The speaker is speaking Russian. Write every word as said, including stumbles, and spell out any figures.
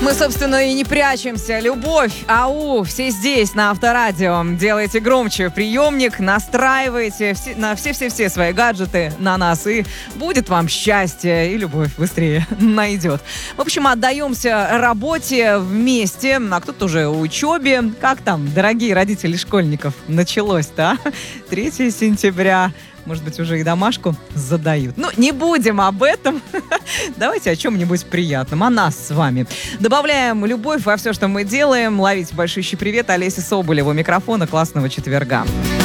Мы, собственно, и не прячемся. Любовь, ау, все здесь, на Авторадио. Делайте громче приемник, настраивайте все, на все-все-все свои гаджеты на нас, и будет вам счастье, и любовь быстрее найдет. В общем, отдаемся работе вместе, а кто-то уже учебе. Как там, дорогие родители школьников, началось-то, а? третьего сентября. Может быть, уже и домашку задают. Ну, не будем об этом. Давайте о чем-нибудь приятном. О нас с вами. Добавляем любовь во все, что мы делаем. Ловите большущий привет. Олеся Соболева у микрофона. Классного четверга.